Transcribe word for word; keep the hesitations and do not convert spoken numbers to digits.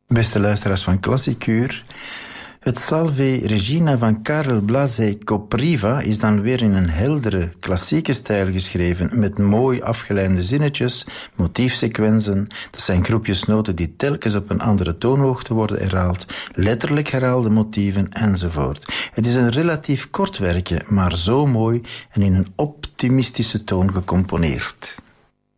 Beste luisteraars van Klassikuur, het Salve Regina van Karel Blazej Kopriva is dan weer in een heldere, klassieke stijl geschreven, met mooi afgeleide zinnetjes, motiefsequenzen. Dat zijn groepjes noten die telkens op een andere toonhoogte worden herhaald, letterlijk herhaalde motieven enzovoort. Het is een relatief kort werkje, maar zo mooi en in een optimistische toon gecomponeerd.